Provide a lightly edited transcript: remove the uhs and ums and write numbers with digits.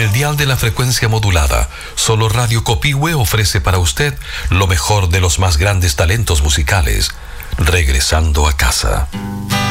el dial de la frecuencia modulada, solo Radio Copihue ofrece para usted lo mejor de los más grandes talentos musicales, regresando a casa.